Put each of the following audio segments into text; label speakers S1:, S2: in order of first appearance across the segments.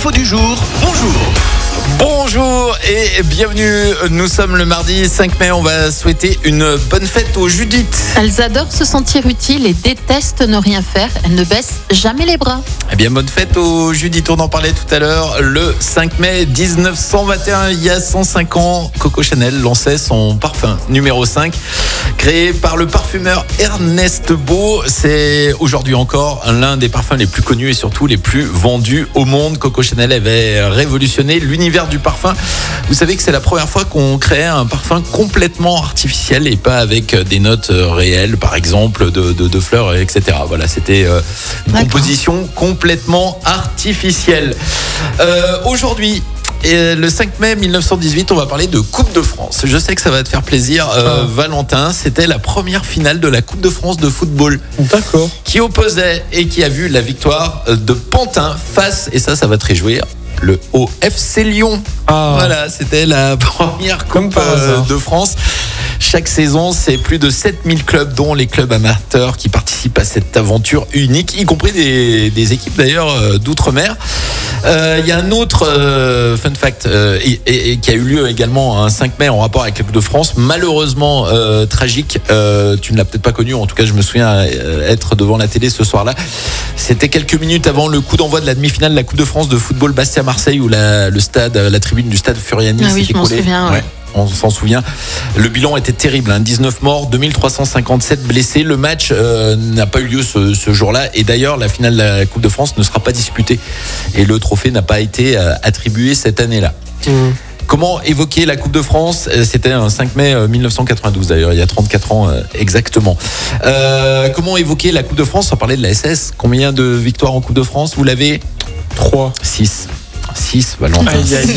S1: l'info du jour, bonjour.
S2: Bonjour et bienvenue, nous sommes le mardi 5 mai, on va souhaiter une bonne fête aux Judith.
S3: Elles adorent se sentir utiles et détestent ne rien faire. Elles ne baissent jamais les bras.
S2: Eh bien, bonne fête aux Judith, on en parlait tout à l'heure. Le 5 mai 1921, il y a 105 ans, Coco Chanel lançait son parfum numéro 5, créé par le parfumeur Ernest Beau. C'est aujourd'hui encore l'un des parfums les plus connus et surtout les plus vendus au monde. Coco Chanel avait révolutionné l'univers du parfum. Vous savez que c'est la première fois qu'on créait un parfum complètement artificiel et pas avec des notes réelles, par exemple de fleurs, etc. Voilà, c'était une composition complètement artificielle. Aujourd'hui, et le 5 mai 1918, on va parler de Coupe de France. Je sais que ça va te faire plaisir, Valentin. C'était la première finale de la Coupe de France de football.
S4: D'accord.
S2: Qui opposait et qui a vu la victoire de Pantin face, et ça va te réjouir, le FC Lyon. Voilà, c'était la première Coupe de France. Chaque saison, c'est plus de 7000 clubs, dont les clubs amateurs, qui participent à cette aventure unique, y compris des équipes d'ailleurs d'outre-mer. Il y a un autre fun fact qui a eu lieu également un 5 mai en rapport avec la Coupe de France, malheureusement tragique. Tu ne l'as peut-être pas connu, en tout cas je me souviens être devant la télé ce soir-là. C'était quelques minutes avant le coup d'envoi de la demi-finale de la Coupe de France de football Bastia-Marseille, où la tribune du stade Furiani s'est écoulée.
S3: Je m'en souviens. Ouais.
S2: On s'en souvient. Le bilan était terrible, 19 morts, 2357 blessés. Le match n'a pas eu lieu ce jour-là. Et d'ailleurs, la finale de la Coupe de France ne sera pas disputée. Et le trophée n'a pas été attribué cette année-là. Comment évoquer la Coupe de France ? C'était un 5 mai 1992 d'ailleurs, il y a 34 ans exactement. Comment évoquer la Coupe de France ? On parlait de la SS. Combien de victoires en Coupe de France vous l'avez ?
S4: 3.
S2: 6, Valentin.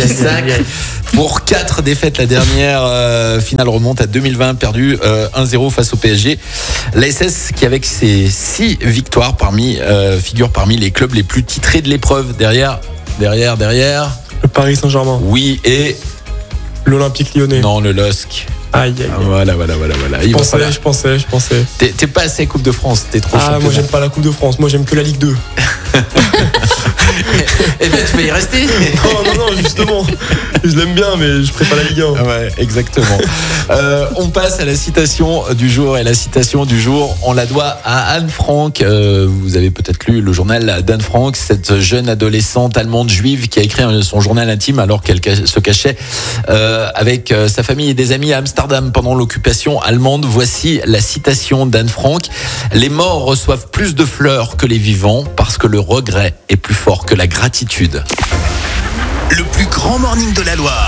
S2: Pour 4 défaites, la dernière finale remonte à 2020, perdu 1-0 face au PSG. La SS, qui avec ses 6 victoires figure parmi les clubs les plus titrés de l'épreuve. Derrière.
S4: Le Paris Saint-Germain.
S2: Oui, et
S4: l'Olympique Lyonnais.
S2: Non, le LOSC.
S4: Aïe.
S2: Voilà.
S4: Je pensais.
S2: T'es pas assez Coupe de France, t'es trop championnat.
S4: Moi j'aime pas la Coupe de France, moi j'aime que la Ligue 2.
S2: Eh bien, tu vas y rester.
S4: Non, justement. Je l'aime bien, mais je préfère la Ligue 1.
S2: Ouais, exactement. On passe à la citation du jour. Et la citation du jour, on la doit à Anne Frank. Vous avez peut-être lu le journal d'Anne Frank, cette jeune adolescente allemande juive qui a écrit son journal intime alors qu'elle se cachait avec sa famille et des amis à Amsterdam pendant l'occupation allemande. Voici la citation d'Anne Frank. Les morts reçoivent plus de fleurs que les vivants parce que le regret est plus fort que la gratitude.
S1: Le plus grand morning de la Loire.